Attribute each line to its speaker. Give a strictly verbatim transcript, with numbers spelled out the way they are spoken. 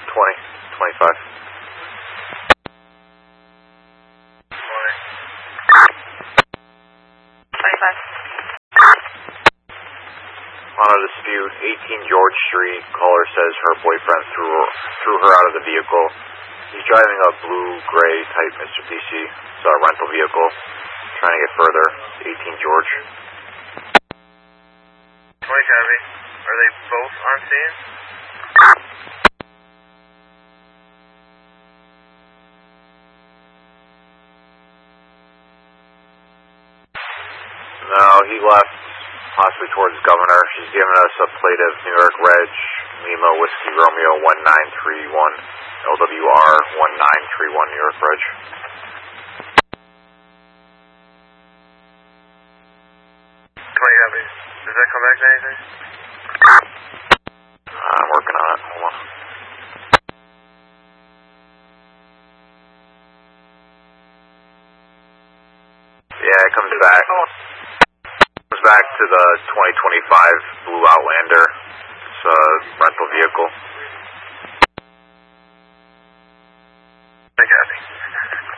Speaker 1: twenty, twenty-five.
Speaker 2: twenty. twenty-five.
Speaker 1: On a dispute, eighteen George Street, caller says her boyfriend threw her, threw her out of the vehicle. He's driving a blue-gray type Mitsubishi. It's a rental vehicle. Trying to get further. eighteen George.
Speaker 2: twenty copy. Are they both on scene?
Speaker 1: No, he left possibly towards Governor. She's given us a plate of New York Reg, Lima Whiskey Romeo one nine three one, L W R one nine three one New York Reg.
Speaker 2: twenty copy. Does that come back to anything?
Speaker 1: I'm working on it. Hold on. Yeah, it comes back. Comes back to the twenty twenty-five Blue Outlander. It's a rental vehicle.